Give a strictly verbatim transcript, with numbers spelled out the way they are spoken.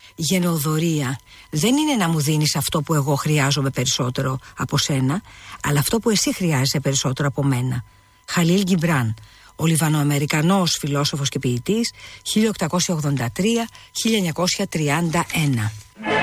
Γενεοδορία δεν είναι να μου δίνεις αυτό που εγώ χρειάζομαι περισσότερο από σένα, αλλά αυτό που εσύ χρειάζεσαι περισσότερο από μένα. Χαλίλ Γκιμπράν, ο Λιβανοαμερικανός φιλόσοφος και ποιητής, χίλια οκτακόσια ογδόντα τρία με χίλια εννιακόσια τριάντα ένα.